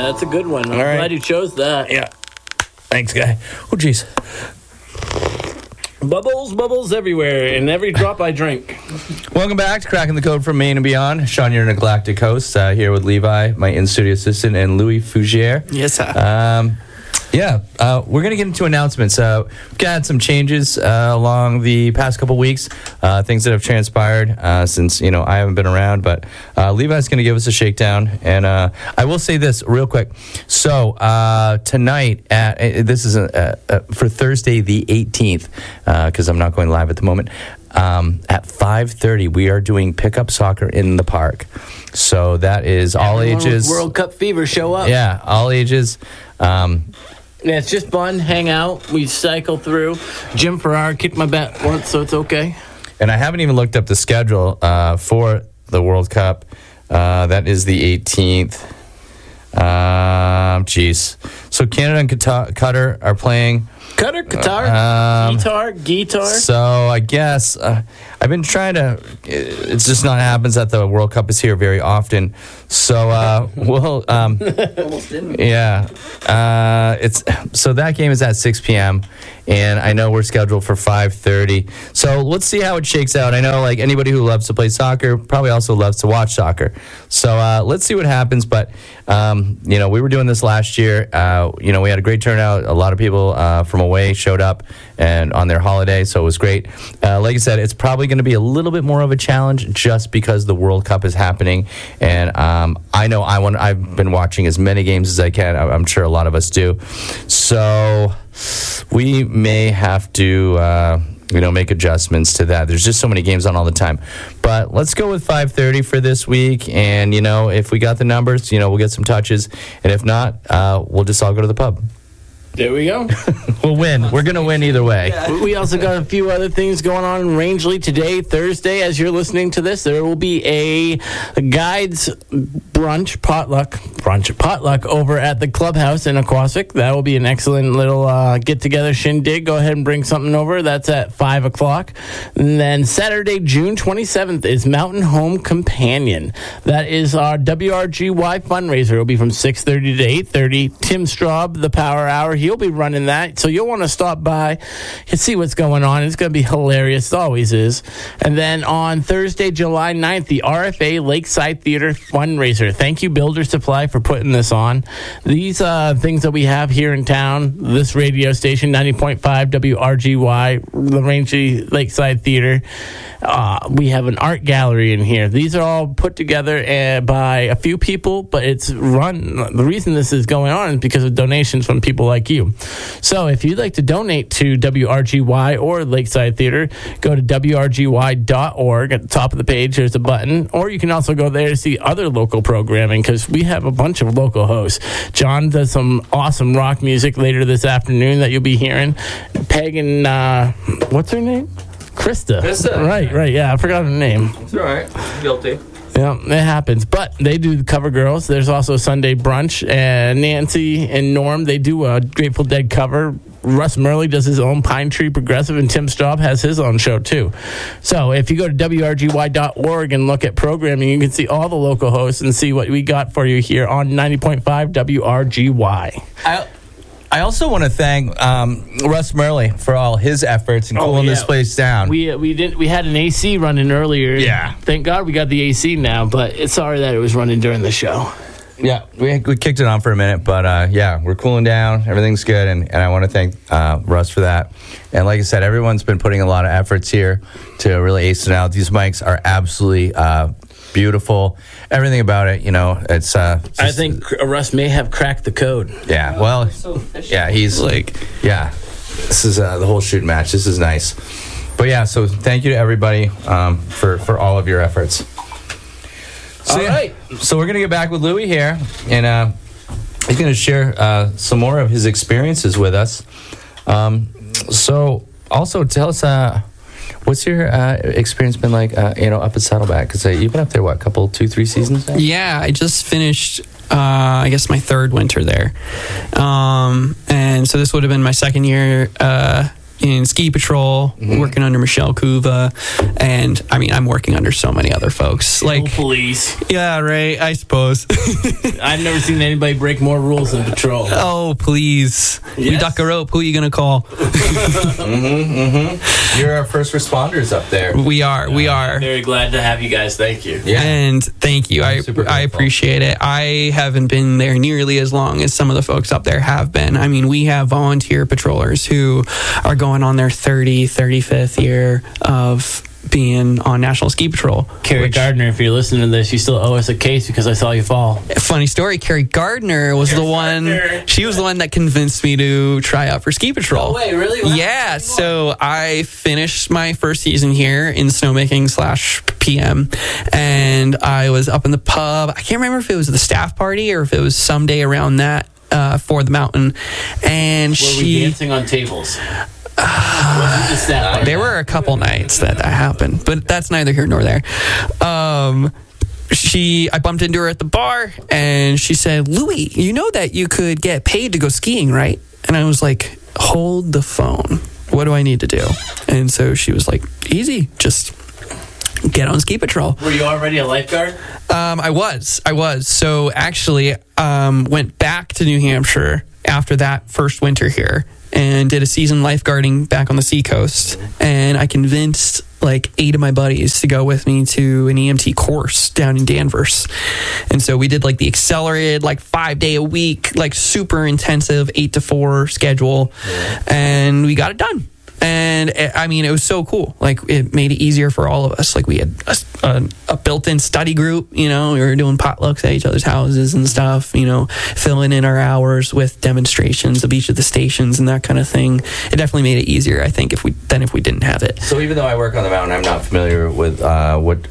that's a good one. I'm glad you chose that. Yeah. Thanks, guy. Oh, jeez. Bubbles everywhere in every drop I drink. Welcome back to Cracking the Code from Maine and Beyond. Sean, your Galactic host, here with Levi, my in-studio assistant, and Louis Fougere. Yes, sir. We're going to get into announcements. We've got some changes along the past couple weeks, things that have transpired since, I haven't been around. But Levi's going to give us a shakedown. And I will say this real quick. So tonight, this is for Thursday the 18th, because I'm not going live at the moment. At 5:30, we are doing pickup soccer in the park. So that is all ages. World Cup fever, show up. Yeah, all ages. Yeah, it's just fun. Hang out. We cycle through. Jim Farrar kicked my butt once, so it's okay. And I haven't even looked up the schedule for the World Cup. That is the 18th. So Canada and Qatar are playing. Qatar, guitar. So I guess I've been trying to. It's just not happens that the World Cup is here very often. So we'll. Yeah. So that game is at 6 p.m. and I know we're scheduled for 5:30. So let's see how it shakes out. I know, like anybody who loves to play soccer probably also loves to watch soccer. So let's see what happens. But we were doing this last year. We had a great turnout. A lot of people from away showed up and on their holiday, so it was great. Like I said, it's probably going to be a little bit more of a challenge just because the World Cup is happening, and I know I've been watching as many games as I can. I'm sure a lot of us do. So we may have to make adjustments to that. There's just so many games on all the time. But let's go with 5:30 for this week. And, if we got the numbers, we'll get some touches. And if not, we'll just all go to the pub. There we go. We'll win. We're going to win either way. Yeah. We also got a few other things going on in Rangeley today, Thursday. As you're listening to this, there will be a guides potluck over at the clubhouse in Aquasic. That will be an excellent little get-together shindig. Go ahead and bring something over. That's at 5 o'clock. And then Saturday, June 27th is Mountain Home Companion. That is our WRGY fundraiser. It will be from 6:30 to 8:30. Tim Straub, the Power Hour, he'll be running that. So you'll want to stop by and see what's going on. It's going to be hilarious. It always is. And then on Thursday, July 9th, the RFA Lakeside Theater fundraiser. Thank you, Builder Supply, for putting this on. These things that we have here in town, this radio station, 90.5 WRGY, the Rangeley Lakeside Theater. We have an art gallery in here. These are all put together by a few people, but it's run. The reason this is going on is because of donations from people like you. So if you'd like to donate to WRGY or Lakeside Theater, go to WRGY.org. At the top of the page, there's a button. Or you can also go there to see other local programming, because we have a bunch of local hosts. John does some awesome rock music later this afternoon that you'll be hearing. Peg and, what's her name? Krista. Right. Yeah, I forgot her name. It's all right. Guilty. Yeah, it happens. But they do the Cover Girls. There's also Sunday Brunch. And Nancy and Norm, they do a Grateful Dead cover. Russ Murley does his own Pine Tree Progressive, and Tim Straub has his own show, too. So if you go to WRGY.org and look at programming, you can see all the local hosts and see what we got for you here on 90.5 WRGY. I also want to thank Russ Murley for all his efforts in cooling this place down. We had an AC running earlier. Yeah. Thank God we got the AC now, but it's sorry that it was running during the show. Yeah, we kicked it on for a minute, but we're cooling down. Everything's good, and I want to thank Russ for that. And like I said, everyone's been putting a lot of efforts here to really ace it out. These mics are absolutely beautiful. Everything about it, it's. I think Russ may have cracked the code. Yeah, well, he's like, this is the whole shoot match. This is nice. But yeah, so thank you to everybody for all of your efforts. So, all right. So we're going to get back with Louis here, and he's going to share some more of his experiences with us. So also tell us, what's your experience been like, up at Saddleback? Because you've been up there, 2-3 seasons now? Yeah, I just finished, I guess, my third winter there. And so this would have been my second year in ski patrol, working under Michelle Kuva, and I mean, I'm working under so many other folks. Like police. Yeah, right. I suppose. I've never seen anybody break more rules than patrol. Oh, please. Yes. We duck a rope. Who are you going to call? You're our first responders up there. We are. Very glad to have you guys. Thank you. Yeah. And thank you. I super grateful. appreciate it. I haven't been there nearly as long as some of the folks up there have been. I mean, we have volunteer patrollers who are going on their 35th year of being on National Ski Patrol. Carrie Gardner, if you're listening to this, you still owe us a case because I saw you fall. Funny story, Carrie Gardner was the one, she was the one that convinced me to try out for Ski Patrol. Oh, wait, really? What? Yeah, so I finished my first season here in snowmaking / PM, and I was up in the pub. I can't remember if it was the staff party or if it was someday around that for the mountain. And Were we dancing on tables? Wasn't just that part. There were a couple nights that happened, but that's neither here nor there. I bumped into her at the bar, and she said, "Louis, you know that you could get paid to go skiing, right?" And I was like, "Hold the phone. What do I need to do?" And so she was like, "Easy, just get on Ski Patrol." Were you already a lifeguard? I was. So actually, went back to New Hampshire after that first winter here and did a season lifeguarding back on the seacoast. And I convinced like 8 of my buddies to go with me to an EMT course down in Danvers. And so we did like the accelerated, like 5-day a week, like super intensive 8 to 4 schedule. And we got it done. And I mean, it was so cool. Like, it made it easier for all of us. Like, we had a built-in study group, you know, we were doing potlucks at each other's houses and stuff, you know, filling in our hours with demonstrations of each of the stations and that kind of thing. It definitely made it easier, I think, if we didn't have it. So even though I work on the mountain, I'm not familiar with what